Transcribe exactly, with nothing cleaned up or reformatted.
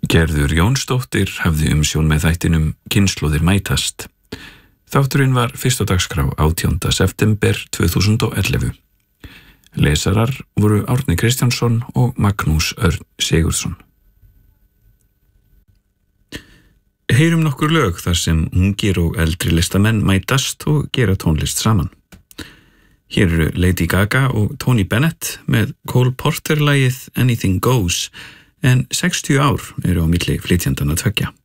Gerður Jónsdóttir hafði umsjón með þættinum Kynslóðir mætast. Þátturinn var fyrst á dagskrá átjánda september tvö þúsund og ellefu. Lesarar voru Árni Kristjánsson og Magnús Örn Sigurðsson. Heyrum nokkur lög þar sem ungir og eldri listamenn mætast og gera tónlist saman. Hér eru Lady Gaga og Tony Bennett með Cole Porter lagið Anything Goes, en sextíu ár eru á milli flytjandanna tveggja.